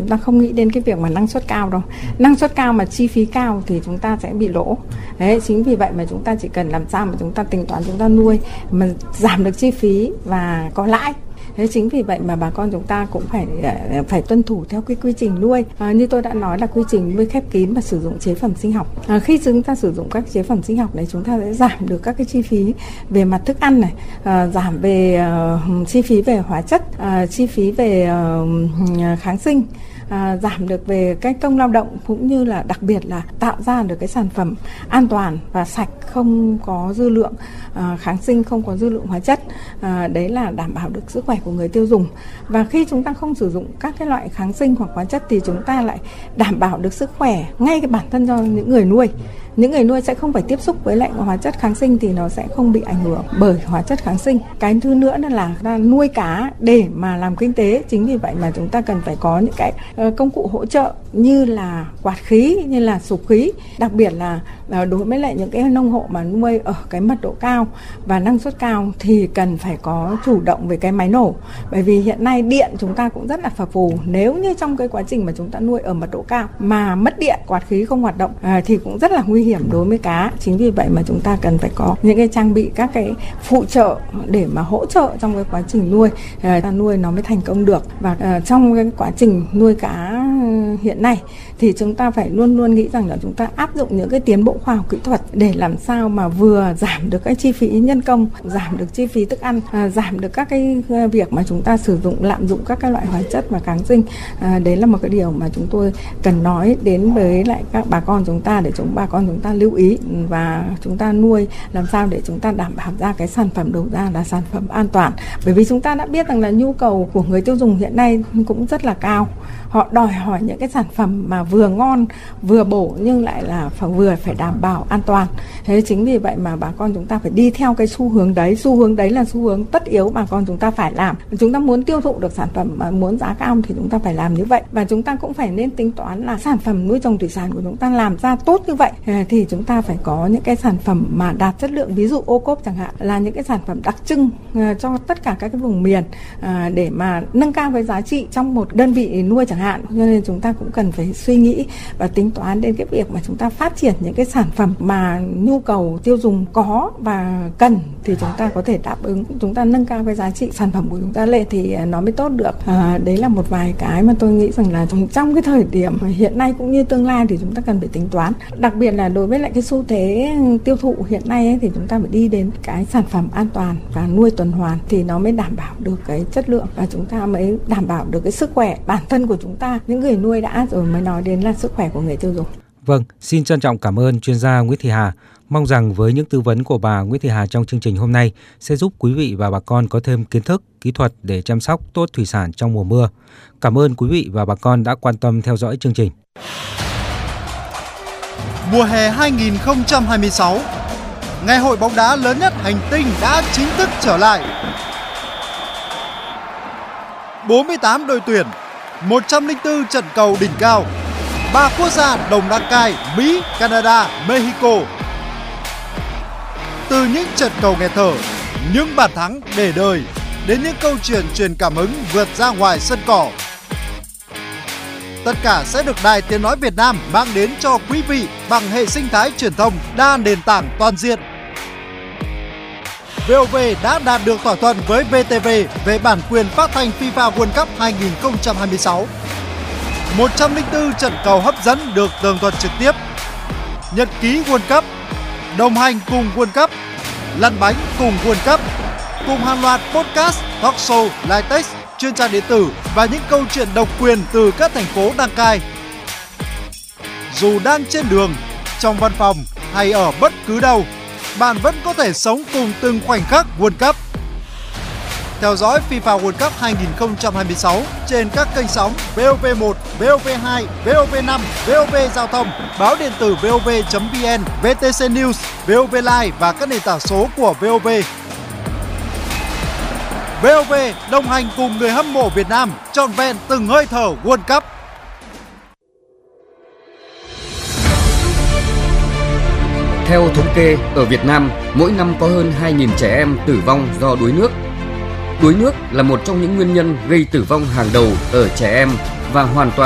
ta không nghĩ đến cái việc mà năng suất cao đâu. Năng suất cao mà chi phí cao thì chúng ta sẽ bị lỗ. Đấy, chính vì vậy mà chúng ta chỉ cần làm sao mà chúng ta tính toán, chúng ta nuôi mà giảm được chi phí và có lãi. Thế chính vì vậy mà bà con chúng ta cũng phải tuân thủ theo cái quy trình nuôi. Như tôi đã nói là quy trình nuôi khép kín và sử dụng chế phẩm sinh học. Khi chúng ta sử dụng các chế phẩm sinh học này, chúng ta sẽ giảm được các cái chi phí về mặt thức ăn này, giảm về chi phí về hóa chất, chi phí về kháng sinh, giảm được về cái công lao động, cũng như là đặc biệt là tạo ra được cái sản phẩm an toàn và sạch, không có dư lượng kháng sinh, không có dư lượng hóa chất. Đấy là đảm bảo được sức khỏe của người tiêu dùng. Và khi chúng ta không sử dụng các cái loại kháng sinh hoặc hóa chất thì chúng ta lại đảm bảo được sức khỏe ngay cái bản thân cho những người nuôi. Những người nuôi sẽ không phải tiếp xúc với lại hóa chất kháng sinh thì nó sẽ không bị ảnh hưởng bởi hóa chất kháng sinh. Cái thứ nữa là nuôi cá để mà làm kinh tế. Chính vì vậy mà chúng ta cần phải có những cái công cụ hỗ trợ như là quạt khí, như là sục khí. Đặc biệt là đối với lại những cái nông hộ mà nuôi ở cái mật độ cao và năng suất cao thì cần phải có chủ động về cái máy nổ. Bởi vì hiện nay điện chúng ta cũng rất là phập phù. Nếu như trong cái quá trình mà chúng ta nuôi ở mật độ cao mà mất điện, quạt khí không hoạt động thì cũng rất là nguy hiểm đối với cá. Chính vì vậy mà chúng ta cần phải có những cái trang bị, các cái phụ trợ để mà hỗ trợ trong cái quá trình nuôi, ta nuôi nó mới thành công được. Và trong cái quá trình nuôi cá hiện nay thì chúng ta phải luôn luôn nghĩ rằng là chúng ta áp dụng những cái tiến bộ khoa học kỹ thuật để làm sao mà vừa giảm được cái chi phí nhân công, giảm được chi phí thức ăn, giảm được các cái việc mà chúng ta sử dụng, lạm dụng các cái loại hóa chất và kháng sinh. Đấy là một cái điều mà chúng tôi cần nói đến với lại các bà con chúng ta, để bà con chúng ta lưu ý và chúng ta nuôi làm sao để chúng ta đảm bảo ra cái sản phẩm đầu ra là sản phẩm an toàn. Bởi vì chúng ta đã biết rằng là nhu cầu của người tiêu dùng hiện nay cũng rất là cao. Họ đòi hỏi những cái sản phẩm mà vừa ngon, vừa bổ nhưng lại là vừa phải đảm bảo an toàn. Thế chính vì vậy mà bà con chúng ta phải đi theo cái xu hướng đấy. Xu hướng đấy là xu hướng tất yếu bà con chúng ta phải làm. Chúng ta muốn tiêu thụ được sản phẩm mà muốn giá cao thì chúng ta phải làm như vậy. Và chúng ta cũng phải nên tính toán là sản phẩm nuôi trồng thủy sản của chúng ta làm ra tốt như vậy thì chúng ta phải có những cái sản phẩm mà đạt chất lượng. Ví dụ ô cốp chẳng hạn là những cái sản phẩm đặc trưng cho tất cả các cái vùng miền để mà nâng cao cái giá trị trong một đơn vị nuôi chẳng hạn. Cho nên chúng ta cũng cần phải suy nghĩ và tính toán đến cái việc mà chúng ta phát triển những cái sản phẩm mà nhu cầu tiêu dùng có và cần thì chúng ta có thể đáp ứng, chúng ta nâng cao cái giá trị sản phẩm của chúng ta lên thì nó mới tốt được. Đấy là một vài cái mà tôi nghĩ rằng là trong cái thời điểm hiện nay cũng như tương lai thì chúng ta cần phải tính toán. Đặc biệt là đối với lại cái xu thế tiêu thụ hiện nay ấy, thì chúng ta phải đi đến cái sản phẩm an toàn và nuôi tuần hoàn thì nó mới đảm bảo được cái chất lượng và chúng ta mới đảm bảo được cái sức khỏe bản thân của chúng ta, những người nuôi đã, rồi mới nói đến là sức khỏe của người tiêu dùng. Vâng, xin trân trọng cảm ơn chuyên gia Nguyễn Thị Hà. Mong rằng với những tư vấn của bà Nguyễn Thị Hà trong chương trình hôm nay sẽ giúp quý vị và bà con có thêm kiến thức, kỹ thuật để chăm sóc tốt thủy sản trong mùa mưa. Cảm ơn quý vị và bà con đã quan tâm theo dõi chương trình. Mùa hè 2026, ngày hội bóng đá lớn nhất hành tinh đã chính thức trở lại. 48 đội tuyển, 104 trận cầu đỉnh cao, 3 quốc gia đồng đăng cai Mỹ, Canada, Mexico. Từ những trận cầu nghẹt thở, những bàn thắng để đời đến những câu chuyện truyền cảm hứng vượt ra ngoài sân cỏ. Tất cả sẽ được Đài Tiếng nói Việt Nam mang đến cho quý vị bằng hệ sinh thái truyền thông đa nền tảng toàn diện. VOV đã đạt được thỏa thuận với VTV về bản quyền phát thanh FIFA World Cup 2026. 104 trận cầu hấp dẫn được tường thuật trực tiếp. Nhật ký World Cup, đồng hành cùng World Cup, lăn bánh cùng World Cup, cùng hàng loạt podcast, talk show, live text, chuyên trang điện tử và những câu chuyện độc quyền từ các thành phố đăng cai. Dù đang trên đường, trong văn phòng hay ở bất cứ đâu, bạn vẫn có thể sống cùng từng khoảnh khắc World Cup. Theo dõi FIFA World Cup 2026 trên các kênh sóng VOV1, VOV2, VOV5, VOV Giao thông, báo điện tử VOV.vn, VTC News, VOV Live và các nền tảng số của VOV. VOV đồng hành cùng người hâm mộ Việt Nam trọn vẹn từng hơi thở World Cup. Theo thống kê, ở Việt Nam, mỗi năm có hơn 2.000 trẻ em tử vong do đuối nước. Đuối nước là một trong những nguyên nhân gây tử vong hàng đầu ở trẻ em và hoàn toàn